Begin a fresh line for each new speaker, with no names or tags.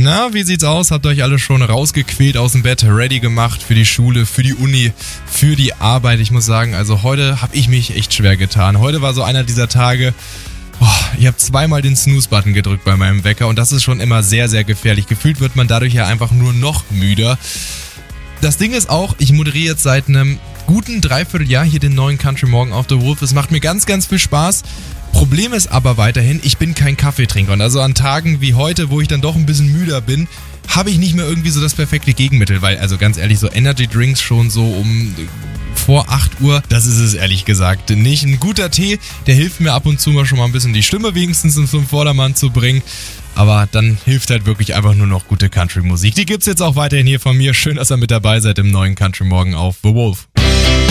Na, wie sieht's aus? Habt ihr euch alle schon rausgequält aus dem Bett, ready gemacht für die Schule, für die Uni, für die Arbeit? Ich muss sagen, also heute habe ich mich echt schwer getan. Heute war so einer dieser Tage, ich habe zweimal den Snooze-Button gedrückt bei meinem Wecker und das ist schon immer sehr, sehr gefährlich. Gefühlt wird man dadurch ja einfach nur noch müder. Das Ding ist auch, ich moderiere jetzt seit einem guten Dreivierteljahr hier den neuen Country Morgen auf The Wolf. Es macht mir ganz, ganz viel Spaß. Problem ist aber weiterhin, ich bin kein Kaffeetrinker und also an Tagen wie heute, wo ich dann doch ein bisschen müder bin, habe ich nicht mehr irgendwie so das perfekte Gegenmittel, weil also ganz ehrlich, so Energy Drinks schon so um vor 8 Uhr, das ist es ehrlich gesagt nicht. Ein guter Tee, der hilft mir ab und zu mal schon mal ein bisschen die Stimme wenigstens zum Vordermann zu bringen. Aber dann hilft halt wirklich einfach nur noch gute Country-Musik. Die gibt's jetzt auch weiterhin hier von mir. Schön, dass ihr mit dabei seid im neuen Country Morgen auf The Wolf.